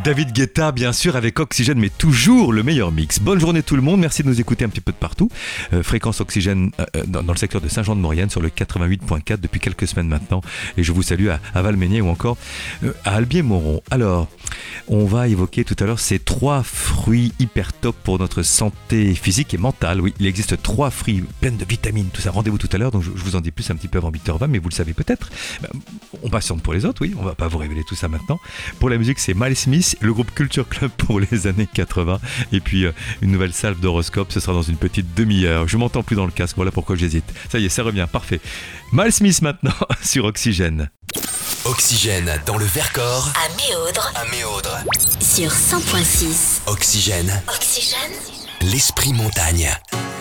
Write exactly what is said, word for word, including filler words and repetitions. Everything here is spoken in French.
David Guetta, bien sûr, avec Oxygène, mais toujours le meilleur mix. Bonne journée tout le monde, merci de nous écouter un petit peu de partout. Euh, fréquence Oxygène euh, dans, dans le secteur de Saint-Jean-de-Maurienne sur le quatre-vingt-huit virgule quatre depuis quelques semaines maintenant. Et je vous salue à, à Valménier ou encore euh, à Albier-Moron. Alors, on va évoquer tout à l'heure ces trois fruits hyper top pour notre santé physique et mentale. Oui, il existe trois fruits pleins de vitamines, tout ça. Rendez-vous tout à l'heure, donc je, je vous en dis plus un petit peu avant huit heures vingt, mais vous le savez peut-être. Ben, on patiente pour les autres, oui, on va pas vous révéler tout ça maintenant. Pour la musique, c'est Miles Smith, le groupe Culture Club pour les années quatre-vingts, et puis euh, une nouvelle salve d'horoscope, ce sera dans une petite demi-heure. Je m'entends plus dans le casque, voilà pourquoi j'hésite. Ça y est, ça revient, parfait. Miles Smith maintenant sur Oxygène. Oxygène dans le Vercors à Méaudre. À Méaudre. Sur cent point six. Oxygène. Oxygène. L'esprit montagne.